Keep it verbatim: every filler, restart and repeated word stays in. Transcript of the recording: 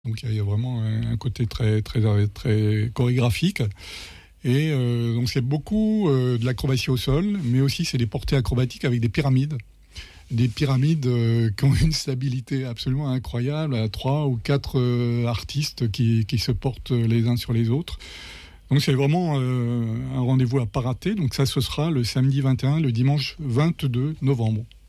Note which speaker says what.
Speaker 1: Donc il y a vraiment un côté très, très, très chorégraphique. Et euh, donc c'est beaucoup euh, de l'acrobatie au sol, mais aussi c'est des portées acrobatiques avec des pyramides. Des pyramides euh, qui ont une stabilité absolument incroyable, à trois ou quatre euh, artistes qui, qui se portent les uns sur les autres. Donc c'est vraiment euh, un rendez-vous à pas rater. Donc ça, ce sera le samedi vingt et un, le dimanche vingt-deux novembre.